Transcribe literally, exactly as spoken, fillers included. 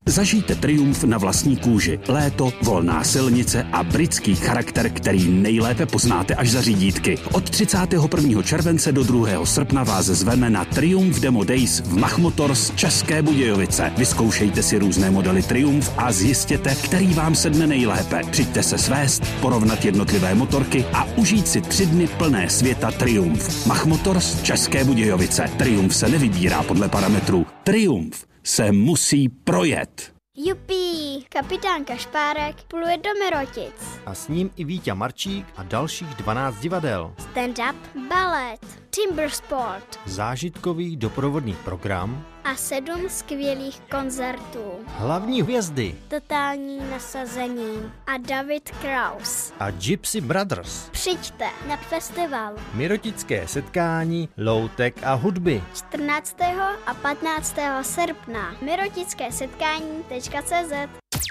Zažijte Triumf na vlastní kůži. Léto, volná silnice a britský charakter, který nejlépe poznáte až za řídítky. Od třicátého prvního července do druhého srpna vás zveme na Triumf Demo Days v Mach Motors České Budějovice. Vyzkoušejte si různé modely Triumf a zjistěte, který vám sedne nejlépe. Přijďte se svést, porovnat jednotlivé motorky a užít si tři dny plné světa Triumf. Mach Motors České Budějovice. Triumf se nevybírá podle parametrů. Triumf se musí projet. Jupí, kapitán Kašpárek pluje do Mirotic. A s ním i Víťa Marčík a dalších dvanáct divadel. Stand-up, balet, timber sport. Zážitkový doprovodný program. A sedm skvělých koncertů. Hlavní hvězdy. Totální nasazení. A David Kraus. A Gypsy Brothers. Přijďte na festival. Mirotické setkání, loutek a hudby. čtrnáctého a patnáctého srpna. mirotické setkání tečka cé zet